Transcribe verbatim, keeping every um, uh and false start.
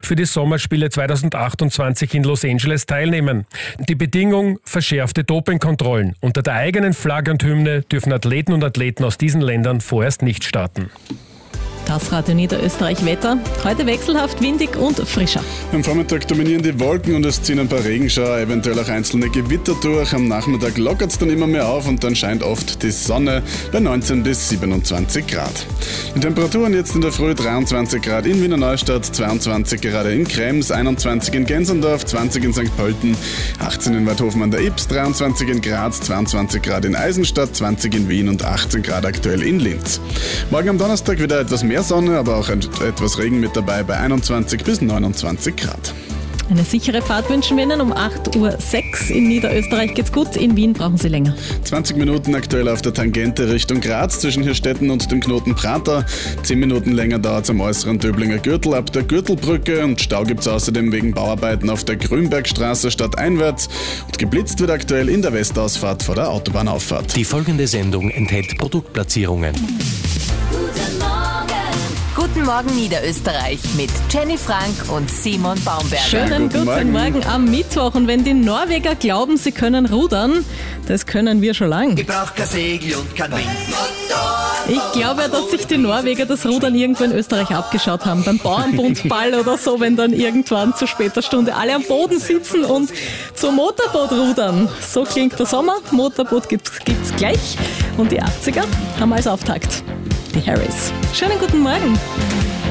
für die Sommerspiele zweitausendachtundzwanzig in Los Angeles teilnehmen. Die Bedingung: verschärfte Dopingkontrollen. Unter der eigenen Flagge und Hymne dürfen Athleten und Athleten aus diesen Ländern vorerst nicht starten. Das Radio Niederösterreich Wetter. Heute wechselhaft windig und frischer. Am Vormittag dominieren die Wolken und es ziehen ein paar Regenschauer, eventuell auch einzelne Gewitter durch. Am Nachmittag lockert es dann immer mehr auf und dann scheint oft die Sonne bei neunzehn bis siebenundzwanzig Grad. Die Temperaturen jetzt in der Früh: dreiundzwanzig Grad in Wiener Neustadt, zweiundzwanzig gerade in Krems, einundzwanzig in Gensendorf, zwanzig in Sankt Pölten, achtzehn in Weidhofen an der Ybbs, dreiundzwanzig in Graz, zweiundzwanzig Grad in Eisenstadt, zwanzig in Wien und achtzehn Grad aktuell in Linz. Morgen am Donnerstag wieder etwas mehr Sonne, aber auch etwas Regen mit dabei bei einundzwanzig bis neunundzwanzig Grad. Eine sichere Fahrt wünschen wir Ihnen um acht Uhr sechs. In Niederösterreich geht's gut, in Wien brauchen Sie länger. zwanzig Minuten aktuell auf der Tangente Richtung Graz zwischen Hirstetten und dem Knoten Prater. zehn Minuten länger dauert es am äußeren Döblinger Gürtel ab der Gürtelbrücke und Stau gibt es außerdem wegen Bauarbeiten auf der Grünbergstraße stadteinwärts und geblitzt wird aktuell in der Westausfahrt vor der Autobahnauffahrt. Die folgende Sendung enthält Produktplatzierungen. Guten Morgen Niederösterreich mit Jenny Frank und Simon Baumberger. Schönen guten, guten Morgen. Morgen am Mittwoch. Und wenn die Norweger glauben, sie können rudern, das können wir schon lang. Ich brauch kein Segel und kein Wind. Ich glaube ja, dass sich die Norweger das Rudern irgendwo in Österreich abgeschaut haben. Beim Bauernbundball oder so, wenn dann irgendwann zu später Stunde alle am Boden sitzen und zum Motorboot rudern. So klingt der Sommer. Motorboot gibt's, gibt's gleich. Und die achtziger haben als Auftakt die Harrys. Schönen guten Morgen.